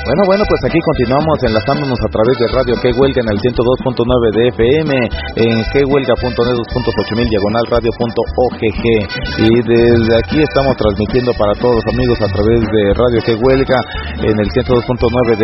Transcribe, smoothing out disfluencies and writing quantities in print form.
Bueno, pues aquí continuamos enlazándonos a través de Radio Que Huelga en el 102.9 de FM, en quehuelga.net/8000 /radio.ogg, y desde aquí estamos transmitiendo para todos los amigos a través de Radio Que Huelga en el 102.9 de